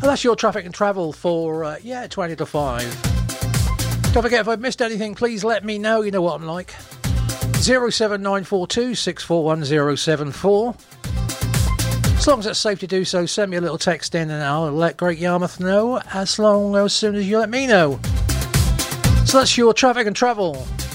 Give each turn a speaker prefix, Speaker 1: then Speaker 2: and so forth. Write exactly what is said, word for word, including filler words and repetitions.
Speaker 1: Well, that's your traffic and travel for, uh, yeah, twenty to five. Don't forget, if I've missed anything, please let me know. You know what I'm like. zero seven nine four two six four one zero seven four. As long as it's safe to do so, send me a little text in and I'll let Great Yarmouth know as long as soon as you let me know. So that's your traffic and travel.